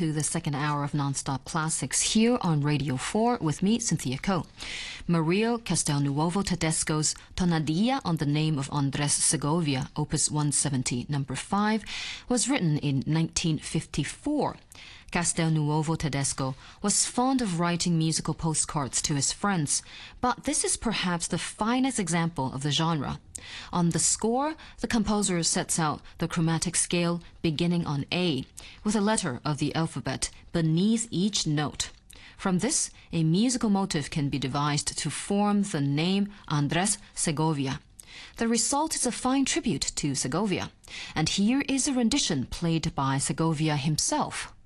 to the second hour of Non-Stop Classics here on Radio 4 with me, Cynthia Ko. Mario Castelnuovo Tedesco's Tonadilla on the Name of Andrés Segovia, Opus 170, number 5, was written in 1954. Castelnuovo Tedesco was fond of writing musical postcards to his friends, but this is perhaps the finest example of the genre. On the score, the composer sets out the chromatic scale beginning on A, with a letter of the alphabet beneath each note. From this, a musical motive can be devised to form the name Andrés Segovia. The result is a fine tribute to Segovia, and here is a rendition played by Segovia himself.